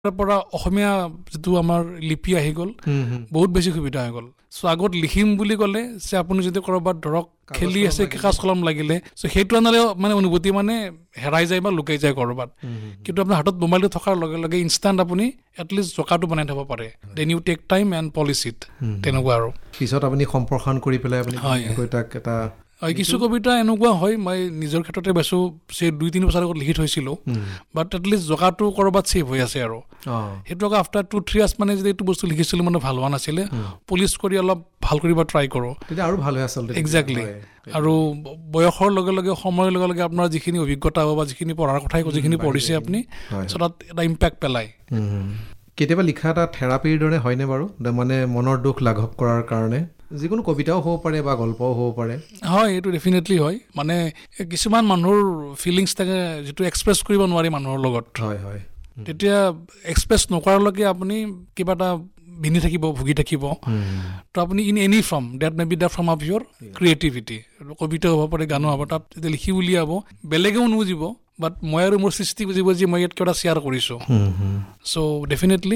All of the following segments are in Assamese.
পৰা অসমীয়া যেটো আমাৰ লিপি আহি গ'ল বহুত বেছি সুবিধা হৈ গ'ল সো আগত লিখিম বুলি ক'লে যে আপুনি যদি কৰবাত ধৰক খেলি আছে কাগজ কলম লাগিলে সো সেইটো আনালে মানে অনুভূতি মানে হেৰাই যায় বা লুকাই যায় কৰবাত কিন্তু আপোনাৰ হাতত মোবাইলটো থকাৰ লগে লগে ইনষ্টান্ট আপুনি এটলিষ্ট জকাটো বনাই থব পাৰে then U tech time and polish it তেনেকুৱা আৰু পিছত আপুনি সম্প্ৰসাৰণ কৰি পেলাই আপুনি কবিতাক এটা কিছু কবিতা এনেকুৱা হয় মই নিজৰ ক্ষেত্ৰতে বেছো সে 2-3 বছৰ আগত লিখি থৈছিলো বাট এটলিষ্ট জকাটো কৰবাত সেভ হৈ আছে আৰু হেতু আফটাৰ 2-3 ইয়াৰ্স মানে যদি এইটো বস্তু লিখিছিলো মানে ভাল হোৱা নাছিলে পুলিচ কৰি অলপ ভাল কৰিব ট্ৰাই কৰো তেতিয়া আৰু ভাল হৈ আছিল এক্স্যাক্টলি আৰু বয়সৰ লগে লগে সময়ৰ লগে লগে আপোনাৰ যিখিনি অভিজ্ঞতা বা যিখিনি পঢ়াৰ কথাই যিখিনি পঢ়িছে আপুনি সদাত এটা ইম্প্যাক্ট পেলাই কেতিয়াবা লিখা এটা থেৰাপিৰ দৰে হয়নে বাৰু মানে মনৰ দুখ লাঘৱ কৰাৰ কাৰণে যিকোনো কবিতাও হ'ব পাৰে বা গল্পও হ'ব পাৰে হয় এইটো ডেফিনেটলি হয় মানে কিছুমান মানুহৰ ফিলিংছ থাকে যেটো এক্সপ্ৰেছ কৰিব নোৱাৰি মানুহৰ লগত হয় হয় তেতিয়া এক্সপ্ৰেছ নকৰালৈকে আপুনি কিবা এটা বিনি থাকিব ভুগি থাকিব তো আপুনি in any form that may be the form of Euro creativity কবিতা হ'ব পাৰে গানো হ'ব তাত লিখি উলিয়াব বেলেগেও নুবুজিব বাট মই আৰু মোৰ সৃষ্টি বুজিব যে মই ইয়াত কিবা শ্বেয়াৰ কৰিছো সো ডেফিনেটলি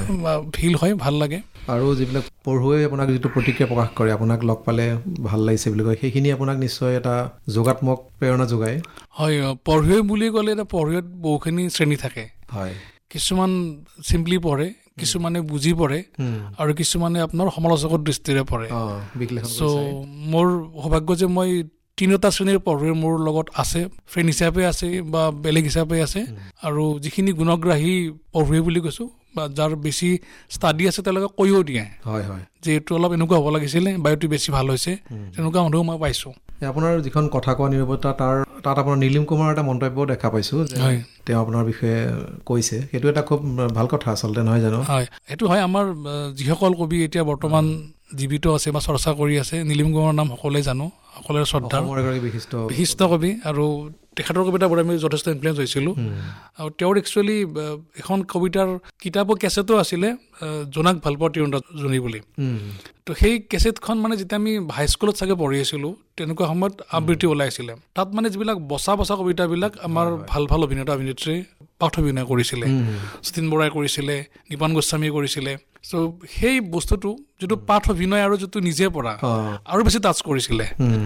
ফিল হয় ভাল লাগে আৰু যিবিলাক পঢ়ুৱৈ আপোনাক যিটো প্ৰতিক্ৰিয়া প্ৰকাশ কৰে আপোনাক লগ পালে ভাল লাগিছে বুলি কয় সেইখিনি আপোনাক নিশ্চয় এটা যোগাত্মক প্ৰেৰণা যোগায় হয় পঢ়ুৱৈ বুলি ক'লে এটা পঢ়ুৱৈত বহুখিনি শ্ৰেণী থাকে হয় কিছুমান চিম্পলি পঢ়ে কিছুমানে বুজি পঢ়ে আৰু কিছুমানে আপোনাৰ সমালোচকৰ দৃষ্টিৰে পঢ়ে সো মোৰ সৌভাগ্য যে মই 3টা শ্ৰেণীৰ পঢ়ুৱৈ মোৰ লগত আছে ফ্ৰেণ্ড হিচাপে আছে বা বেলেগ হিচাপে আছে আৰু যিখিনি গুণগ্ৰাহী পঢ়ুৱৈ বুলি কৈছো বা যাৰ বেছি ষ্টাডি আছে তেওঁলোকে কৈও দিয়ে হয় হয় যে এইটো অলপ এনেকুৱা হ'ব লাগিছিলে বা এইটো বেছি ভাল হৈছে তেনেকুৱা মানুহ মই পাইছো আপোনাৰ যিখন কথা কোৱা নিৰৱতা তাত আপোনাৰ নীলিম কুমাৰৰ এটা মন্তব্য দেখা পাইছো যে তেওঁ আপোনাৰ বিষয়ে কৈছে সেইটো এটা খুব ভাল কথা আচলতে নহয় জানো হয় সেইটো হয় আমাৰ যিসকল কবি এতিয়া বৰ্তমান জীৱিত আছে বা চৰ্চা কৰি আছে নীলিম কুমাৰৰ নাম সকলোৱে জানো সকলোৰে শ্ৰদ্ধা বিশিষ্ট কবি আৰু তেখেতৰ কবিতাবোৰ আমি যথেষ্ট ইনফ্লুৱেঞ্চ হৈছিলোঁ আৰু তেওঁৰ একচুৱেলি এখন কবিতাৰ কিতাপৰ কেছেটো আছিলে জোনাক ভাল পোৱা তিৰুণাজনী বুলি তো সেই কেছেটখন মানে যেতিয়া আমি হাইস্কুলত চাগে পঢ়ি আছিলোঁ তেনেকুৱা সময়ত আবৃত্তি ওলাইছিলে তাত মানে যিবিলাক বচা কবিতাবিলাক আমাৰ ভাল অভিনেতা অভিনেত্ৰী পাঠ অভিনয় কৰিছিলে সতীন বৰাই কৰিছিলে নিপান গোস্বামীয়ে কৰিছিলে সো সেই বস্তুটো যেটো পাঠ অভিনয় আৰু যেটো নিজে পঢ়া আৰু বেছি টাচ কৰিছিলে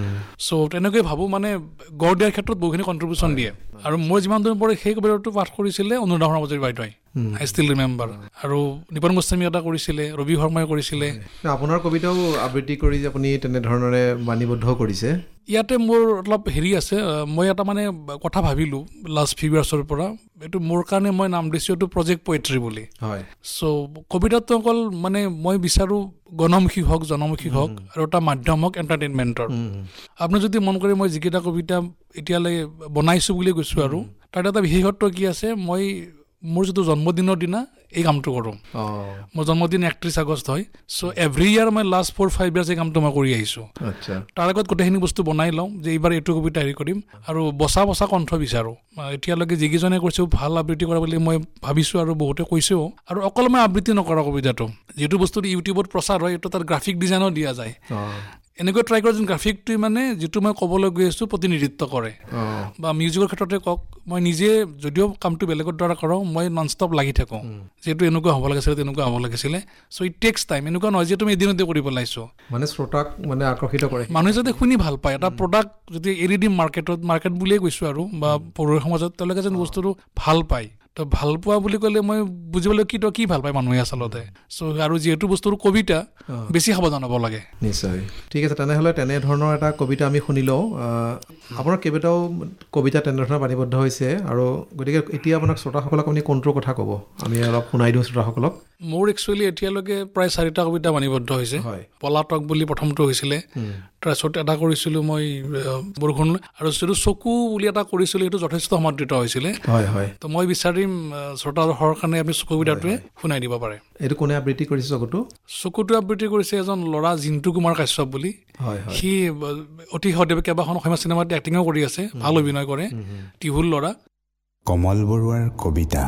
সো তেনেকৈ ভাবো মানে গড় দিয়াৰ ক্ষেত্ৰত বহুখিনি কন্ট্ৰিবিউশন দিয়ে আৰু মই যিমান দিন পৰে সেই কবিতাটো পাঠ কৰিছিলে অনুৰাধা শৰ্মাজীৰ বাইদেউই আই ষ্টিল ৰিমেম্বাৰ আৰু নিপান গোস্বামী এটা কৰিছিলে ৰবি শৰ্মাই কৰিছিলে আপোনাৰ কবিতাও আবৃত্তি কৰি আপুনি তেনে ধৰণৰে বাণীবদ্ধ কৰিছে ইয়াতে মোৰ অলপ হেৰি আছে মই এটা মানে কথা ভাবিলো লাষ্ট ফিউ ইয়াৰ্ছৰ পৰা এইটো মোৰ কাৰণে মই নাম দিছো এইটো প্ৰজেক্ট পোয়েট্ৰি বুলি হয় সো কবিতাটো অকল মানে মই বিচাৰো গণমুখী হওক জনমুখী হওক আৰু এটা মাধ্যম হওক এণ্টাৰটেইনমেণ্টৰ আপুনি যদি মন কৰে মই যিকেইটা কবিতা এতিয়ালৈ বনাইছো বুলি কৈছো আৰু তাৰ এটা বিশেষত্ব কি আছে মই মোৰ যেটো জন্মদিনৰ দিনা এই কামটো কৰোঁ মোৰ জন্মদিন 31 আগষ্ট হয় সো এভৰি ইয়াৰ মই লাষ্ট 4-5 ইয়াৰ্স এই কামটো মই কৰি আহিছোঁ তাৰ আগত গোটেইখিনি বস্তু বনাই লওঁ যে এইবাৰ এইটো কবিতা হেৰি কৰিম আৰু বচা কণ্ঠ বিচাৰোঁ এতিয়ালৈকে যিকেইজনে কৈছে ভাল আবৃত্তি কৰা বুলি মই ভাবিছোঁ আৰু বহুতে কৈছেও আৰু অকল মই আবৃত্তি নকৰা কবিতাটো যিটো বস্তু ইউটিউবত প্ৰচাৰ হয় এইটো তাত গ্ৰাফিক ডিজাইনো দিয়া যায় এনেকৈ ট্ৰাই কৰা যেন গ্ৰাফিকটোৱে মানে যিটো মই ক'বলৈ গৈ আছোঁ প্ৰতিনিধিত্ব কৰে বা মিউজিকৰ ক্ষেত্ৰতে কওক মই নিজে যদিও কামটো বেলেগৰ দ্বাৰা কৰোঁ মই নন ষ্টপ লাগি থাকোঁ যিহেতু এনেকুৱা হ'ব লাগিছিলে তেনেকুৱা হ'ব লাগিছিলে চ' ইট টেক্স টাইম এনেকুৱা নহয় যে তুমি এদিনতে কৰিব লাগিছোঁ মানে শ্ৰোতাক মানে আকৰ্ষিত কৰে মানুহে যাতে শুনি ভাল পায় এটা প্ৰডাক্ট যদি এৰি দিম মাৰ্কেট বুলিয়ে কৈছোঁ আৰু বা পঢ়ুৱৈ সমাজত তেওঁলোকে যেন বস্তুটো ভাল পায় তো ভাল পোৱা বুলি ক'লে মই বুজিবলৈ কি ভাল পায় মানুহে আচলতে সো আৰু যিহেতু বস্তুৰ কবিতা বেছি সাৱধান হ'ব লাগে নিশ্চয় ঠিক আছে তেনেহ'লে তেনেধৰণৰ এটা কবিতা আমি শুনি লওঁ আপোনাৰ কেইবাটাও কবিতা তেনেধৰণৰ বাণীবদ্ধ হৈছে আৰু গতিকে এতিয়া আপোনাক শ্ৰোতাসকলক আপুনি কোনটোৰ কথা ক'ব আমি অলপ শুনাই দিওঁ শ্ৰোতাসকলক মোৰ একচুৱেলি এতিয়ালৈকে প্ৰায় 4টা কবিতা বাণীবদ্ধ হৈছে পলাতক বুলি প্ৰথমটো হৈছিলে তাৰপিছত এটা কৰিছিলোঁ মই বৰষুণ আৰু যিটো চকু বুলি এটা কৰিছিলোঁ সেইটো যথেষ্ট সমাদৃত হৈছিলে তো মই বিচাৰিম শ্ৰোতাসকলৰ কাৰণে আপুনি চকু কবিতাটোৱে শুনাই দিব পাৰে এইটো কোনে আবৃত্তি কৰিছে চকুটো আবৃত্তি কৰিছে এজন ল'ৰা জিন্তু কুমাৰ কাশ্যপ বুলি সি অতি সদেৱে কেইবাখন অসমীয়া চিনেমাত এক্টিঙো কৰি আছে ভাল অভিনয় কৰে টিহুল ল'ৰা কমল বৰুৱাৰ কবিতা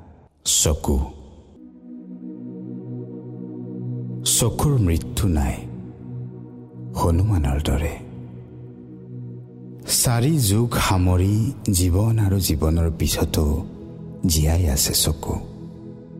চকু চকুৰ মৃত্যু নাই হনুমানৰ দৰে 4 যুগ সামৰি জীৱন আৰু জীৱনৰ পিছতো জীয়াই আছে চকু